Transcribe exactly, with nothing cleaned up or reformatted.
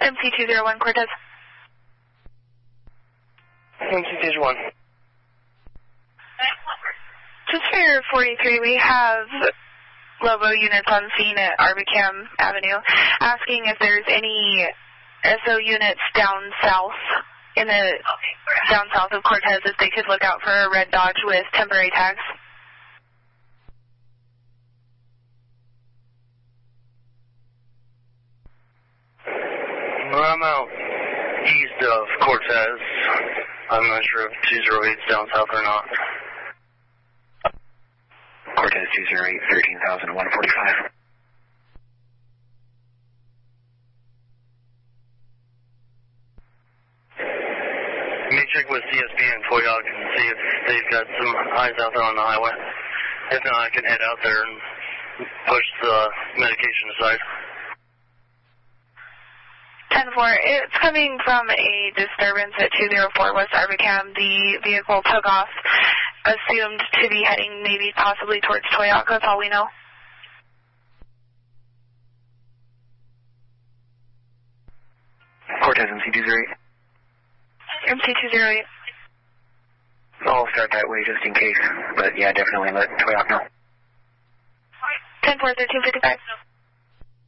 M C two zero one Cortez. M C two zero one. Just for your forty-three, we have Lobo units on scene at Arbicam Avenue asking if there's any S O units down south, in the down south of Cortez, if they could look out for a red Dodge with temporary tags. Well, I'm out east of Cortez. I'm not sure if two zero eight is down south or not. Cortez two zero eight, thirteen thousand one forty-five. Let me check with C S P and Toyog and see if they've got some eyes out there on the highway. If not, I can head out there and push the medication aside. ten four, it's coming from a disturbance at two zero four West Arbicam. The vehicle took off, assumed to be heading maybe possibly towards Toyog. That's all we know. Cortez M C two zero eight. M C two zero eight. I'll start that way just in case, but yeah, definitely let Toyog know. ten four, thirteen fifty-five.